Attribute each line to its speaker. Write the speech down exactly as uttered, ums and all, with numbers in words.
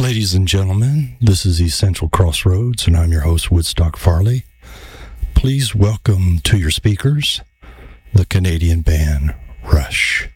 Speaker 1: Ladies and gentlemen, this is Essential Crossroads, and I'm your host, Woodstock Farley. Please welcome to your speakers the Canadian band Rush.